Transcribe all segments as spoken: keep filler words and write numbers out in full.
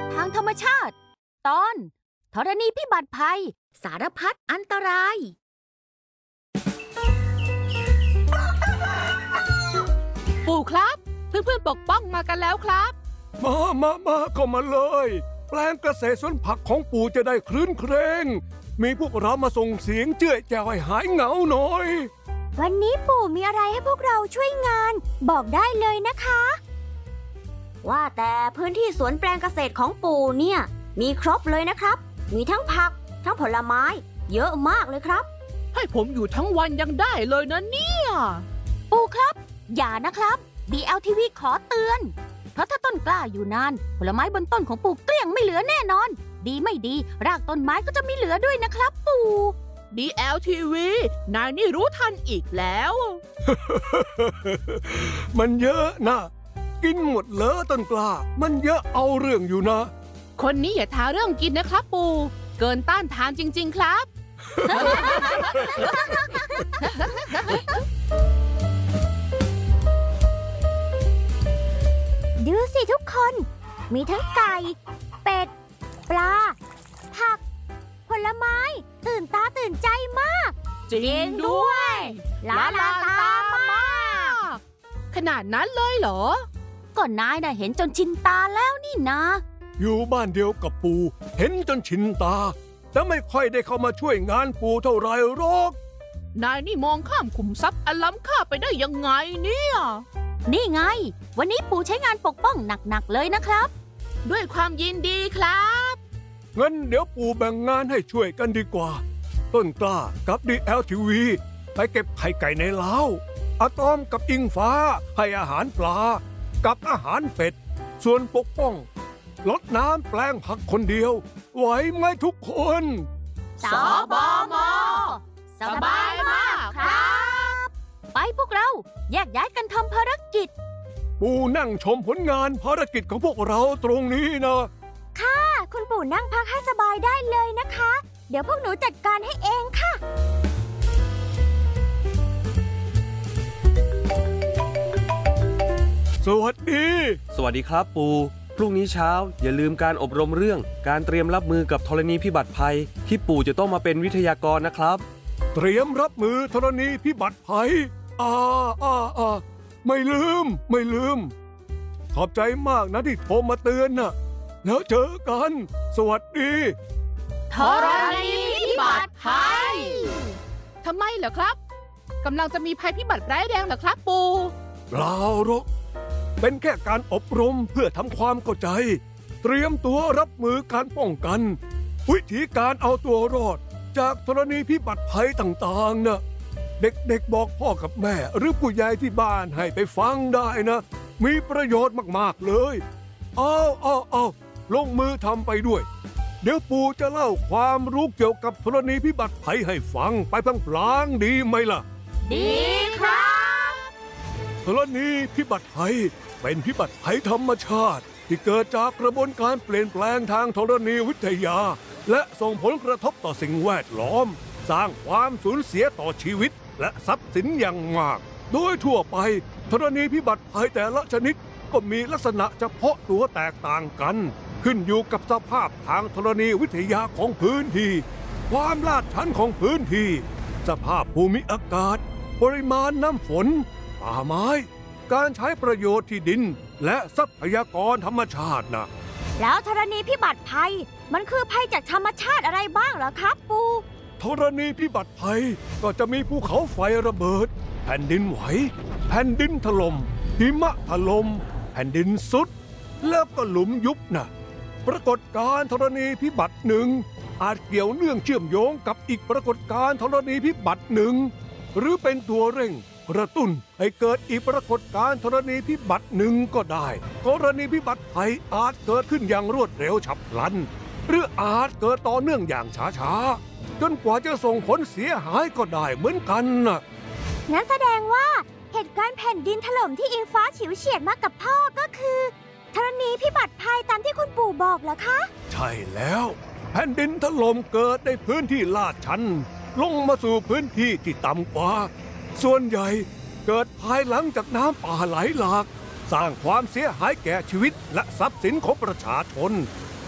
ทางธรรมชาติตอนธรณีพิบัติภัยสารพัดอันตรายปู่ครับเพื่อนๆปกป้องมากันแล้วครับมามามาเข้ามาเลยแปลงเกษตรสวนผักของปู่จะได้คลื่นเครงมีพวกเรามาส่งเสียงเจื้อยแจ้วให้หายเหงาหน่อยวันนี้ปู่มีอะไรให้พวกเราช่วยงานบอกได้เลยนะคะว่าแต่พื้นที่สวนแปลงเกษตรของปู่เนี่ยมีครบเลยนะครับมีทั้งผักทั้งผลไม้เยอะมากเลยครับให้ผมอยู่ทั้งวันยังได้เลยนะเนี่ยปู่ครับอย่านะครับ บี แอล ที วี ขอเตือนเพราะถ้าต้นกล้าอยู่นานผลไม้บนต้นของปู่เกลี้ยงไม่เหลือแน่นอนดีไม่ดีรากต้นไม้ก็จะไม่เหลือด้วยนะครับปู่บี แอล ที วี นายนี่รู้ทันอีกแล้วมันเยอะนะกินหมดเลอต้นกล้ามันเยอะเอาเรื่องอยู่นะคนนี้อย่าท้าเรื่องกินนะครับปู่เกินต้านทานจริงๆครับดูสิทุกคนมีทั้งไก่เป็ดปลาผักผลไม้ตื่นตาตื่นใจมากจริงด้วยลาลาตามากขนาดนั้นเลยเหรอก็นายน่ะเห็นจนชินตาแล้วนี่นะอยู่บ้านเดียวกับปู่เห็นจนชินตาแต่ไม่ค่อยได้เข้ามาช่วยงานปู่เท่าไรหรอกนายนี่มองข้ามขุมทรัพย์อันล้ำค่าไปได้ยังไงเนี่ยนี่ไงวันนี้ปู่ใช้งานปกป้องหนักๆเลยนะครับด้วยความยินดีครับงั้นเดี๋ยวปู่แบ่งงานให้ช่วยกันดีกว่าต้นกล้ากับ ดี แอล ที วี ไปเก็บไข่ไก่ในเล้าอะตอมกับอิงฟ้าให้อาหารปลากับอาหารเป็ดส่วนปกป้องรดน้ำแปลงผักคนเดียวไหวไหมทุกคนสบม.สบายมากครับไปพวกเราแยกย้ายกันทำภารกิจปู่นั่งชมผลงานภารกิจของพวกเราตรงนี้นะค่ะคุณปู่นั่งพักให้สบายได้เลยนะคะเดี๋ยวพวกหนูจัดการให้เองค่ะสวัสดีสวัสดีครับปู่พรุ่งนี้เช้าอย่าลืมการอบรมเรื่องการเตรียมรับมือกับธรณีพิบัติภัยที่ปู่จะต้องมาเป็นวิทยากรนะครับเตรียมรับมือธรณีพิบัติภัยอ่าอ่าอ่าไม่ลืมไม่ลืมขอบใจมากนะที่โทรมาเตือนนะแล้วเจอกันสวัสดีธรณีพิบัติภัยทำไมเหรอครับกำลังจะมีภัยพิบัติร้ายแรงเหรอครับปู่เปล่าหรอกเป็นแค่การอบรมเพื่อทำความเข้าใจเตรียมตัวรับมือการป้องกันวิธีการเอาตัวรอดจากธรณีพิบัติภัยต่างๆนะเด็กๆบอกพ่อกับแม่หรือผู้ใหญ่ที่บ้านให้ไปฟังได้นะมีประโยชน์มากๆเลยเอาเอาเอาลงมือทำไปด้วยเดี๋ยวปู่จะเล่าความรู้เกี่ยวกับธรณีพิบัติภัยให้ฟังไปพลางๆดีไหมล่ะดีครับธรณีพิบัติภัยเป็นพิบัติภัยธรรมชาติที่เกิดจากกระบวนการเปลี่ยนแปลงทางธรณีวิทยาและส่งผลกระทบต่อสิ่งแวดล้อมสร้างความสูญเสียต่อชีวิตและทรัพย์สินอย่างมากโดยทั่วไปธรณีพิบัติภัยแต่ละชนิดก็มีลักษณะเฉพาะตัวแตกต่างกันขึ้นอยู่กับสภาพทางธรณีวิทยาของพื้นที่ความลาดชันของพื้นที่สภาพภูมิอากาศปริมาณน้ำฝนป่าไม้การใช้ประโยชน์ที่ดินและทรัพยากรธรรมชาตินะแล้วธรณีพิบัติภัยมันคือภัยจากธรรมชาติอะไรบ้างเหรอครับปู่ธรณีพิบัติภัยก็จะมีภูเขาไฟระเบิดแผ่นดินไหวแผ่นดินถล่มหิมะถล่มแผ่นดินสุดแล้วก็หลุมยุบนะปรากฏการณ์ธรณีพิบัติหนึ่งอาจเกี่ยวเนื่องเชื่อมโยงกับอีกปรากฏการณ์ธรณีพิบัติหนึ่งหรือเป็นตัวเร่งกระตุ้นให้เกิดอีกปรากฏการณ์ธรณีพิบัติหนึ่งก็ได้กรณีพิบัติภัยอาจเกิดขึ้นอย่างรวดเร็วฉับพลันหรืออาจเกิดต่อเนื่องอย่างช้าๆจนกว่าจะส่งผลเสียหายก็ได้เหมือนกันนะงั้นแสดงว่าเหตุการณ์แผ่นดินถล่มที่อิงฟ้าฉิวเฉียดมากับพ่อก็คือธรณีพิบัติภัยตามที่คุณปู่บอกเหรอคะใช่แล้วแผ่นดินถล่มเกิดในพื้นที่ลาดชันลงมาสู่พื้นที่ที่ต่ำกว่าส่วนใหญ่เกิดภายหลังจากน้ำป่าไหลหลากสร้างความเสียหายแก่ชีวิตและทรัพย์สินของประชาชน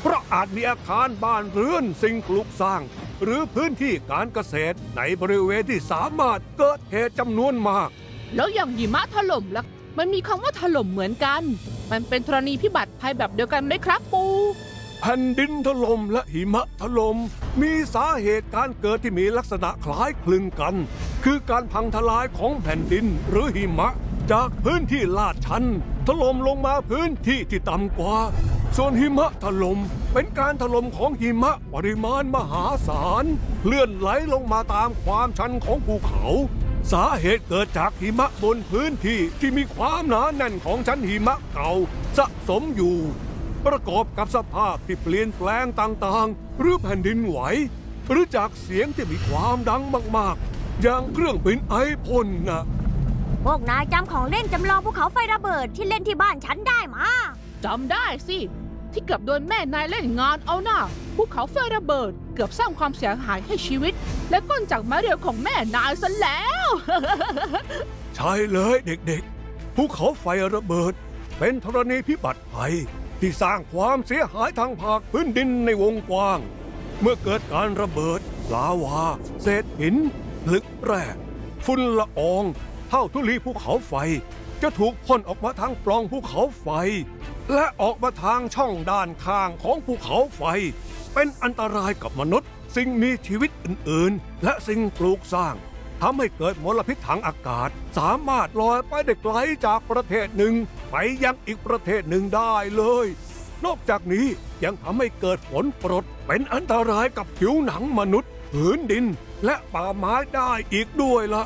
เพราะอาจมีอาคารบ้านเรือนสิ่งปลูกสร้าง หรือพื้นที่การเกษตรในบริเวณที่สามารถเกิดเหตุจำนวนมากแล้วอย่างหิมะถล่มล่ะมันมีคำว่าถล่มเหมือนกัน มันเป็นธรณีพิบัติภัยแบบเดียวกันไหมครับปูแผ่นดินถล่มและหิมะถล่มมีสาเหตุการเกิดที่มีลักษณะคล้ายคลึงกัน คือการพังทลายของแผ่นดินหรือหิมะ จากพื้นที่ลาดชันถล่มลงมาพื้นที่ที่ต่ำกว่า ส่วนหิมะถล่มเป็นการถล่มของหิมะปริมาณมหาศาลเลื่อนไหลลงมาตามความชันของภูเขา สาเหตุเกิดจากหิมะบนพื้นที่ที่มีความหนาแน่นของชั้นหิมะเก่าสะสมอยู่ ประกอบกับสภาพที่เปลี่ยนแปลงต่างๆ หรือแผ่นดินไหว หรือจากเสียงที่มีความดังมากๆ อย่างเครื่องบินไอพ่นนะพวกนายจำของเล่นจำลองภูเขาไฟระเบิดที่เล่นที่บ้านฉันได้มาจำได้สิ ที่เกือบโดนแม่นายเล่นงานเอาหน้าภูเขาไฟระเบิดเกือบสร้างความเสียหายให้ชีวิต และก้นจากไม้เรียวของแม่นายซะแล้วใช่เลยเด็กๆ ภูเขาไฟระเบิด เป็นธรณีพิบัติภัยที่สร้างความเสียหายทางภาคพื้นดินในวงกว้าง เมื่อเกิดการระเบิดลาวา เศษหินผลึกแร่ฝุ่นละออง เท่าทุลีภูเขาไฟ จะถูกพ่นออกมาทางปล่องภูเขาไฟ และออกมาทางช่องด้านข้างของภูเขาไฟ เป็นอันตรายกับมนุษย์ สิ่งมีชีวิตอื่นๆ และสิ่งปลูกสร้างทำให้เกิดมลพิษทางอากาศ สามารถลอยไปได้ไกลจากประเทศหนึ่งไปยังอีกประเทศหนึ่งได้เลย นอกจากนี้ยังทำให้เกิดฝนกรดเป็นอันตรายกับผิวหนังมนุษย์ผืนดินและป่าไม้ได้อีกด้วยละ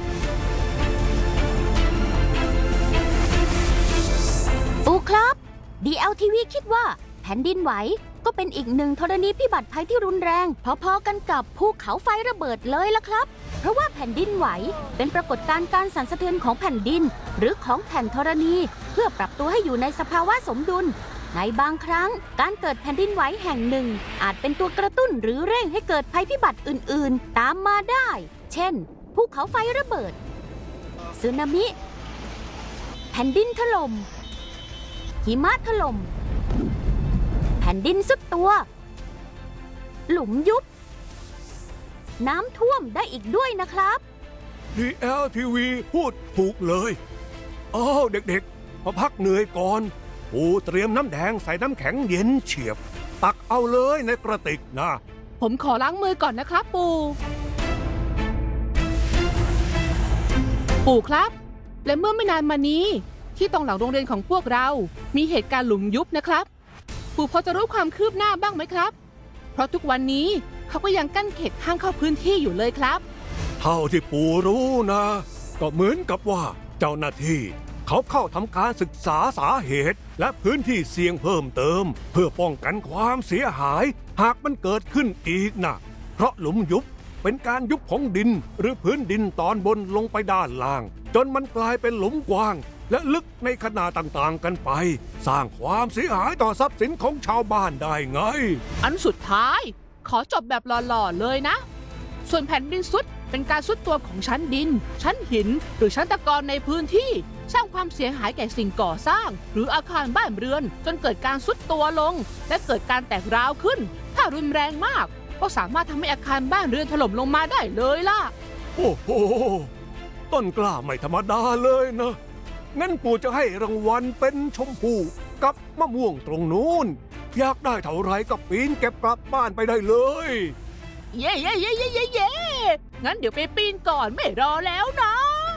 ปูครับ ดี แอล ที วี คิดว่าแผ่นดินไหวก็เป็นอีกหนึ่งธรณีพิบัติภัยที่รุนแรงพอๆกันกับภูเขาไฟระเบิดเลยล่ะครับ เพราะว่าแผ่นดินไหวเป็นปรากฏการณ์การสั่นสะเทือนของแผ่นดิน หรือของแผ่นธรณีเพื่อปรับตัวให้อยู่ในสภาวะสมดุล ในบางครั้งการเกิดแผ่นดินไหวแห่งหนึ่งอาจเป็นตัวกระตุ้นหรือเร่งให้เกิดภัยพิบัติอื่นๆ ตามมาได้ เช่น ภูเขาไฟระเบิดสึนามิ แผ่นดินถล่มหิมะถล่มแผ่นดินซุดตัว หลุมยุบ น้ำท่วมได้อีกด้วยนะครับดี แอล ที วี พูดถูกเลยอ้าวเด็กๆ มาพักเหนื่อยก่อนปูเตรียมน้ำแดงใส่น้ำแข็งเย็นเฉียบ ตักเอาเลยในกระติกนะผมขอล้างมือก่อนนะครับปูปู่ครับ และเมื่อไม่นานมานี้ที่ตรงหลังโรงเรียนของพวกเรา มีเหตุการณ์หลุมยุบนะครับปู่พอจะรู้ความคืบหน้าบ้างไหมครับ เพราะทุกวันนี้เขาก็ยังกั้นเขตห้ามเข้าพื้นที่อยู่เลยครับเท่าที่ปู่รู้นะ ก็เหมือนกับว่าเจ้าหน้าที่เขาเข้าทำการศึกษาสาเหตุและพื้นที่เสี่ยงเพิ่มเติม เพื่อป้องกันความเสียหายหากมันเกิดขึ้นอีกนะเพราะหลุมยุบเป็นการยุบของดินหรือพื้นดินตอนบนลงไปด้านล่าง จนมันกลายเป็นหลุมกว้างและลึกในขนาดต่างๆกันไป สร้างความเสียหายต่อทรัพย์สินของชาวบ้านได้ไงอันสุดท้ายขอจบแบบหล่อๆเลยนะ ส่วนแผ่นดินซุดเป็นการซุดตัวของชั้นดิน ชั้นหิน หรือชั้นตะกอนในพื้นที่ สร้างความเสียหายแก่สิ่งก่อสร้าง หรืออาคารบ้านเรือน จนเกิดการซุดตัวลง และเกิดการแตกร้าวขึ้น ถ้ารุนแรงมากก็สามารถทำให้อาคารบ้านเรือนถล่มลงมาได้เลยล่ะโอ้โห ต้นกล้าไม่ธรรมดาเลยนะ งั้นปู่จะให้รางวัลเป็นชมพูกับมะม่วงตรงนู้น อยากได้เท่าไรก็ปีนเก็บกลับบ้านไปได้เลยเย้เย้เย้เย้เย้เย้งั้นเดี๋ยวไปปีนก่อนไม่รอแล้วนะ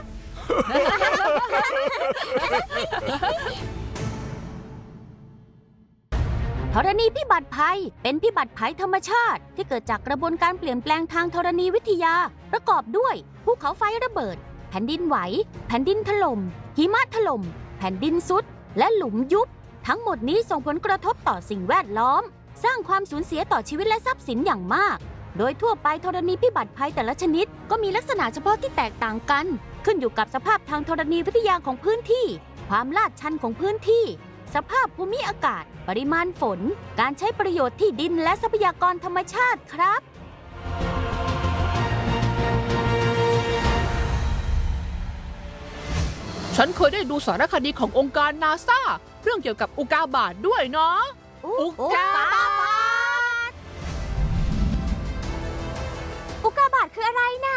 ธรณีพิบัติภัยเป็นพิบัติภัยธรรมชาติที่เกิดจากกระบวนการเปลี่ยนแปลงทางธรณีวิทยา ประกอบด้วยภูเขาไฟระเบิด แผ่นดินไหว แผ่นดินถล่ม หิมะถล่ม แผ่นดินซุด และหลุมยุบ ทั้งหมดนี้ส่งผลกระทบต่อสิ่งแวดล้อม สร้างความสูญเสียต่อชีวิตและทรัพย์สินอย่างมาก โดยทั่วไปธรณีพิบัติภัยแต่ละชนิดก็มีลักษณะเฉพาะที่แตกต่างกัน ขึ้นอยู่กับสภาพทางธรณีวิทยาของพื้นที่ ความลาดชันของพื้นที่ สภาพภูมิอากาศ ปริมาณฝน การใช้ประโยชน์ที่ดินและทรัพยากรธรรมชาติครับฉันเคยได้ดูสารคดีขององค์การนาซาเรื่องเกี่ยวกับอุกาบาตด้วยเนาะอุกาบาต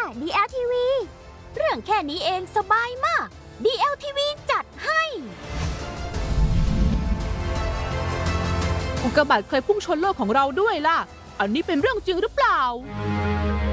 ดี แอล ที วี เรื่องแค่นี้เองสบายมาก ดี แอล ที วี จัดให้อุกกาบาตเคยพุ่งชนโลกของเราด้วยล่ะ อันนี้เป็นเรื่องจริงหรือเปล่า